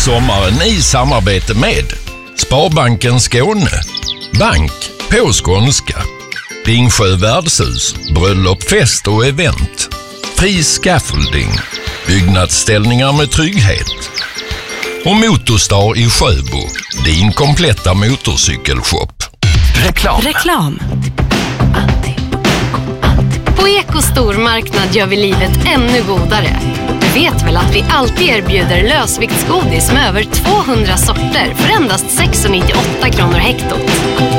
sommaren i samarbete med Sparbanken Skåne, bank på skånska, Ringsjö värdshus, bröllop, fest och event, Fri Scaffolding, byggnadsställningar med trygghet och Motorstar i Sjöbo, din kompletta motorcykelshop. Reklam. På Eko stormarknad gör vi livet ännu godare. Du vet väl att vi alltid erbjuder lösviktsgodis med över 200 sorter för endast 6,98 kronor hektot.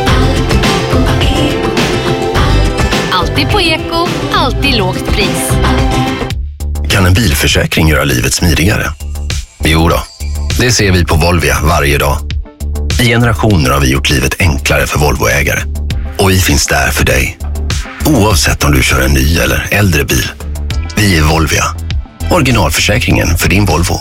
Alltid på Eko, alltid lågt pris. Kan en bilförsäkring göra livet smidigare? Jo då, det ser vi på Volvia varje dag. I generationer har vi gjort livet enklare för Volvoägare. Och vi finns där för dig. Oavsett om du kör en ny eller äldre bil. Vi är Volvia. Originalförsäkringen för din Volvo.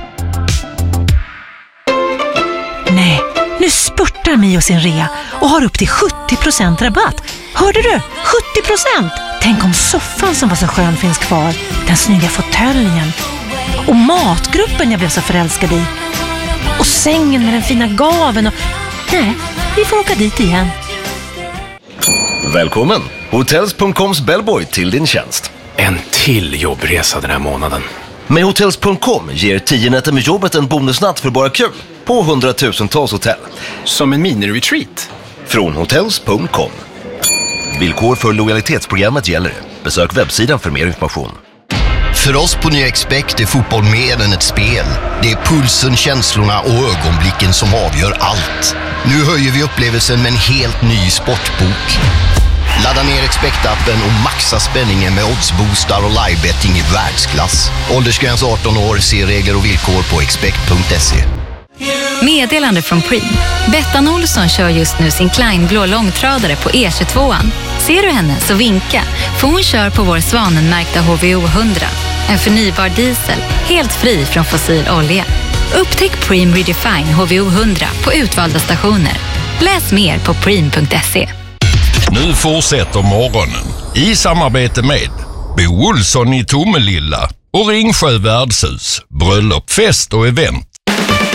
Nej, nu spurtar Mio sin rea och har upp till 70% rabatt. Hörde du? 70%! Tänk om soffan som var så skön finns kvar. Den snygga fåtöljen. Och matgruppen jag blev så förälskad i. Och sängen med den fina gaven och... Nej, vi får åka dit igen. Välkommen! Hotels.coms bellboy till din tjänst. En till jobbresa den här månaden. Med Hotels.com ger 10 nätter med jobbet en bonusnatt för bara kul på 100,000-tals hotell. Som en mini-retreat. Från Hotels.com. Villkor för lojalitetsprogrammet gäller. Besök webbsidan för mer information. För oss på Nya Expect är fotboll mer än ett spel. Det är pulsen, känslorna och ögonblicken som avgör allt. Nu höjer vi upplevelsen med en helt ny sportbok. Ladda ner Expect-appen och maxa spänningen med oddsboostar och livebetting i världsklass. Åldersgräns 18 år, se regler och villkor på expect.se. Meddelande från Preem. Bettan Olsson kör just nu sin Kleinblå långtradare på E22an. Ser du henne så vinka, för hon kör på vår svanenmärkta HVO 100. En förnybar diesel, helt fri från fossil olja. Upptäck Preem Redefine HVO 100 på utvalda stationer. Läs mer på preem.se. Nu fortsätter morgonen i samarbete med Bo Olsson i Tomelilla och Ringsjö värdshus, bröllop, fest och event.